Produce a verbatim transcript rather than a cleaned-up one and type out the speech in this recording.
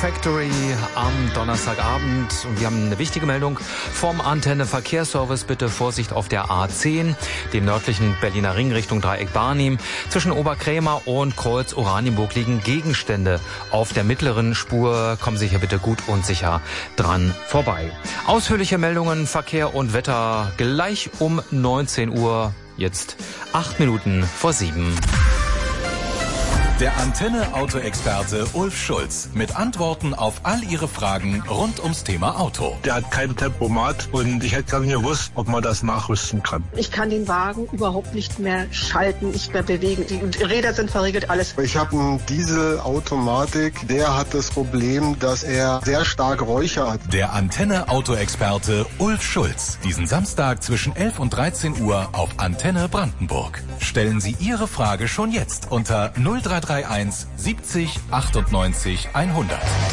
Factory am Donnerstagabend und wir haben eine wichtige Meldung vom Antenne Verkehrsservice. Bitte Vorsicht auf der A zehn, dem nördlichen Berliner Ring Richtung Dreieck Barnim. Zwischen Oberkrämer und Kreuz Oranienburg liegen Gegenstände auf der mittleren Spur. Kommen Sie hier bitte gut und sicher dran vorbei. Ausführliche Meldungen, Verkehr und Wetter gleich um neunzehn Uhr. Jetzt acht Minuten vor sieben. Der Antenne-Auto-Experte Ulf Schulz mit Antworten auf all Ihre Fragen rund ums Thema Auto. Der hat kein Tempomat und ich hätte gar nicht gewusst, ob man das nachrüsten kann. Ich kann den Wagen überhaupt nicht mehr schalten, nicht mehr bewegen. Die Räder sind verriegelt, alles. Ich habe einen Diesel-Automatik, der hat das Problem, dass er sehr stark räuchert. Der Antenne-Auto-Experte Ulf Schulz. Diesen Samstag zwischen elf und dreizehn Uhr auf Antenne Brandenburg. Stellen Sie Ihre Frage schon jetzt unter null drei drei eins siebzig achtundneunzig hundert.